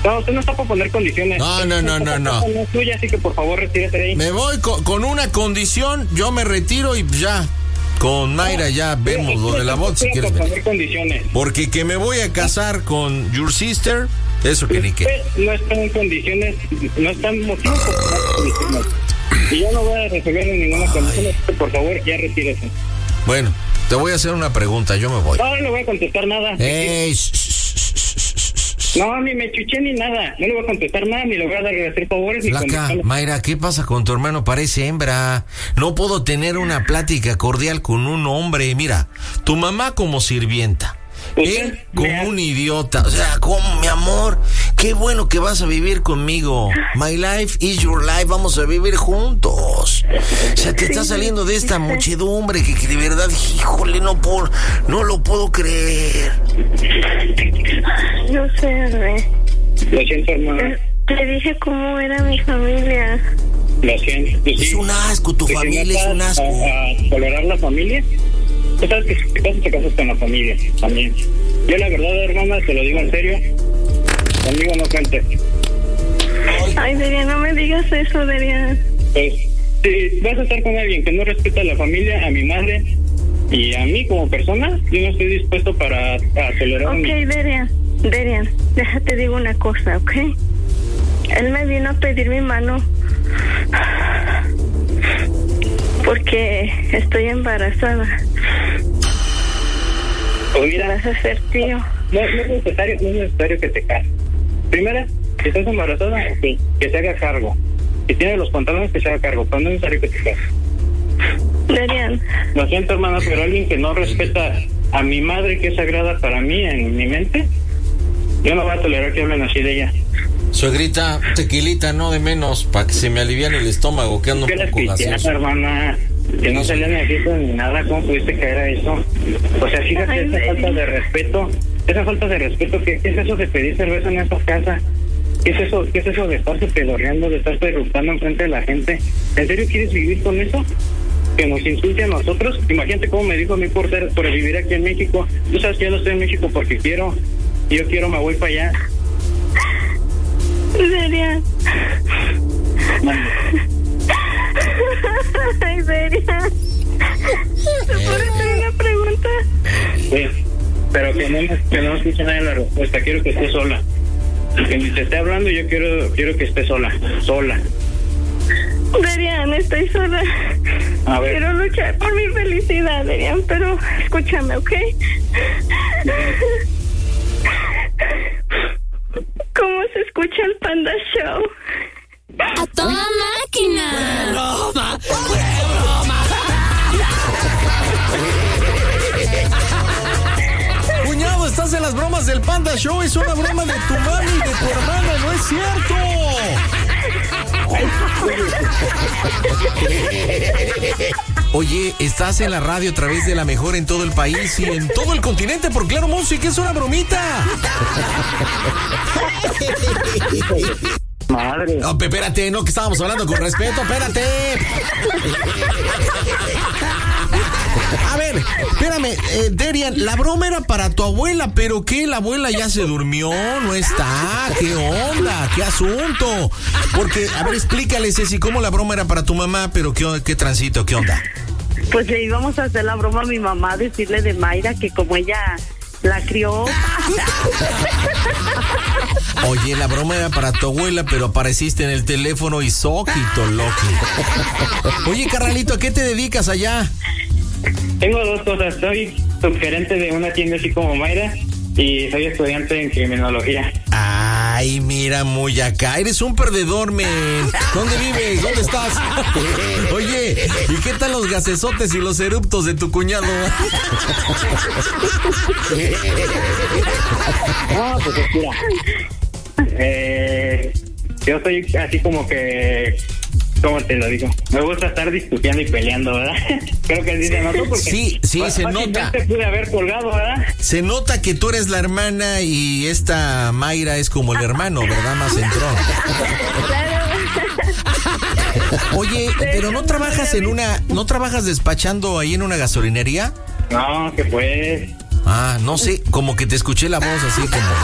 No, usted no está por poner condiciones. No. No es suya, así que por favor retírese de ahí. Me voy con una condición, yo me retiro y ya. Con Mayra ya vemos lo de la voz si quieres poner condiciones. Porque que me voy a casar con your sister, eso que ni qué. No están en condiciones, no están motivos por poner condiciones. Y yo no voy a resolver en ninguna condición, así que por favor ya retírese. Bueno, te voy a hacer una pregunta, yo me voy. No le voy a contestar nada. No, ni me chuché ni nada. No le voy a contestar nada, ni le voy a dar hacer favores. Flaca, Mayra, ¿qué pasa con tu hermano? Parece hembra. No puedo tener una plática cordial con un hombre. Mira, tu mamá como sirvienta. Él como un idiota. O sea, como mi amor, qué bueno que vas a vivir conmigo. My life is your life. Vamos a vivir juntos. O sea, te estás saliendo de esta muchedumbre que de verdad, híjole, no lo puedo creer. No sé, Rey. Lo siento, hermano. Te dije cómo era mi familia. Lo siento. Es un asco, tu familia es un asco. ¿A tolerar la familia? Tú sabes que si te casas con la familia también. Yo la verdad, hermana, te lo digo en serio. Conmigo no cuentes. Ay, Derian, no me digas eso, Derian. Pues, si vas a estar con alguien que no respeta a la familia, a mi madre y a mí como persona, yo no estoy dispuesto para tolerar. Ok, Derian, déjate digo una cosa, ¿ok? Él me vino a pedir mi mano porque estoy embarazada. Pues mira, vas a ser tío. No es necesario que te cases. Primero, si estás embarazada, sí, que se haga cargo. Si tiene los pantalones, que se haga cargo, pero no es necesario que te cases. Derian. Lo siento, hermana, pero alguien que no respeta a mi madre, que es sagrada para mí en mi mente, yo no voy a tolerar que hablen así de ella. Suegrita, tequilita, no de menos, para que se me aliviane el estómago, que ando un poco gaseoso. Hermana, que no se le necesita ni nada, ¿cómo pudiste caer a eso? O sea, fíjate, esa falta de respeto, ¿qué es eso de pedir cerveza en esta casa? ¿Qué es eso de estarse pedorreando, de estarse eructando enfrente de la gente? ¿En serio quieres vivir con eso? Que nos insulte a nosotros. Imagínate cómo me dijo a mí por vivir aquí en México. Tú sabes que yo no estoy en México porque quiero. Si yo quiero, me voy para allá. Derian. Ay, Derian. ¿Te puedo hacer una pregunta? Sí, pero que no escuche nadie la respuesta. Quiero que esté sola. Que ni te esté hablando, yo quiero que esté sola. Derian, estoy sola. A ver. Quiero luchar por mi felicidad, Derian, pero escúchame, ¿ok? ¿Cómo se escucha el Panda Show? ¡A toda máquina! ¡Broma! ¡Broma! Cuñado, estás en las bromas del Panda Show. Es una broma de tu mami y de tu hermano, no es cierto. Oye, estás en la radio a través de La Mejor en todo el país y en todo el continente por Claro Música. Es una bromita. Madre. No, espérate, no, que estábamos hablando con respeto, espérate. A ver, espérame, Derian, la broma era para tu abuela, pero ¿qué? ¿La abuela ya se durmió? ¿No está? ¿Qué onda? ¿Qué asunto? Porque, a ver, explícale, Ceci, cómo la broma era para tu mamá, pero ¿qué transito? ¿Qué onda? Pues le íbamos a hacer la broma a mi mamá, decirle de Mayra que como ella la crió. Oye, la broma era para tu abuela, pero apareciste en el teléfono y soquito, loqui. Oye, carnalito, ¿a qué te dedicas allá? Tengo dos cosas. Soy subgerente de una tienda así como Mayra y soy estudiante en criminología. Ay, mira, muy acá. Eres un perdedor, men. ¿Dónde vives? ¿Dónde estás? Oye, ¿y qué tal los gasesotes y los eruptos de tu cuñado? No, pues mira. Yo soy así como que... ¿Cómo te lo digo? Me gusta estar discutiendo y peleando, ¿verdad? Creo que sí se nota porque... Sí, se nota. Te pude haber colgado, ¿verdad? Se nota que tú eres la hermana y esta Mayra es como el hermano, ¿verdad? Más entrón. Oye, pero ¿no trabajas despachando ahí en una gasolinería? No, que pues... Ah, no sé, como que te escuché la voz así como...